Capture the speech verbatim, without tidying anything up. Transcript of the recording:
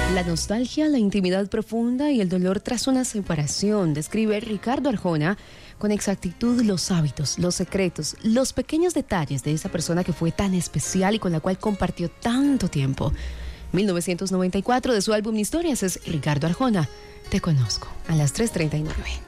La nostalgia, la intimidad profunda y el dolor tras una separación, describe Ricardo Arjona con exactitud los hábitos, los secretos, los pequeños detalles de esa persona que fue tan especial y con la cual compartió tanto tiempo. mil novecientos noventa y cuatro, de su álbum Historias, es Ricardo Arjona, Te Conozco, a las tres treinta y nueve.